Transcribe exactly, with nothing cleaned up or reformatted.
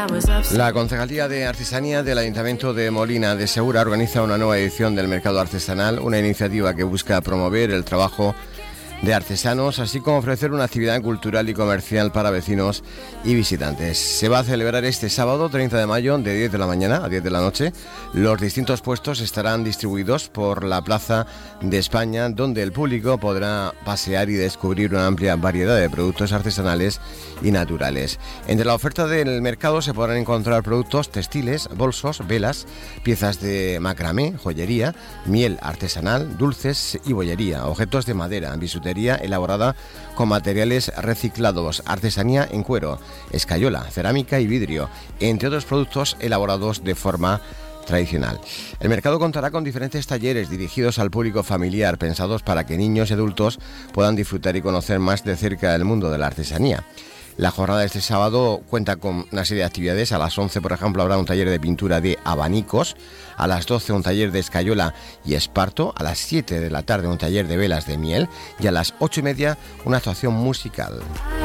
La Concejalía de Artesanía del Ayuntamiento de Molina de Segura organiza una nueva edición del Mercado Artesanal, una iniciativa que busca promover el trabajo de artesanos, así como ofrecer una actividad cultural y comercial para vecinos y visitantes. Se va a celebrar este sábado treinta de mayo de diez de la mañana a diez de la noche. Los distintos puestos estarán distribuidos por la Plaza de España, donde el público podrá pasear y descubrir una amplia variedad de productos artesanales y naturales. Entre la oferta del mercado se podrán encontrar productos textiles, bolsos, velas, piezas de macramé, joyería, miel artesanal, dulces y bollería, objetos de madera, bisutería elaborada con materiales reciclados, artesanía en cuero, escayola, cerámica y vidrio, entre otros productos elaborados de forma tradicional. El mercado contará con diferentes talleres dirigidos al público familiar, pensados para que niños y adultos puedan disfrutar y conocer más de cerca el mundo de la artesanía. La jornada de este sábado cuenta con una serie de actividades. A las once, por ejemplo, habrá un taller de pintura de abanicos. A las doce, un taller de escayola y esparto. A las siete de la tarde, un taller de velas de miel. Y a las ocho y media, una actuación musical.